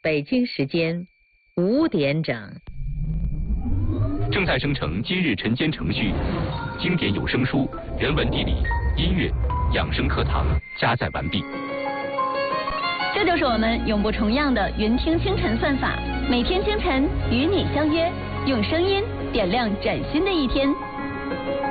北京时间5点整。 正在生成今日晨间程序，经典有声书、人文地理、音乐、养生课堂加载完毕。 这就是我们永不重样的云听清晨算法，每天清晨与你相约，用声音点亮崭新的一天。